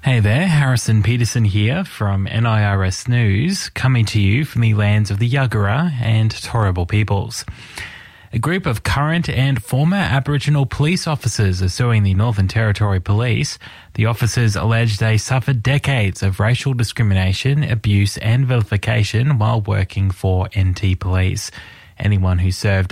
Hey there, Harrison Peterson here from NIRS News, coming to you from the lands of the Yagara and Turrbal peoples. A group of current and former Aboriginal police officers are suing the Northern Territory Police. The officers allege they suffered decades of racial discrimination, abuse and vilification while working for NT Police. Anyone who served